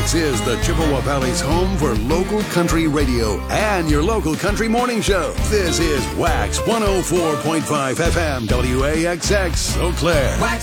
Wax is the Chippewa Valley's home for local country radio and your local country morning show. This is Wax 104.5 FM WAXX Eau Claire. Wax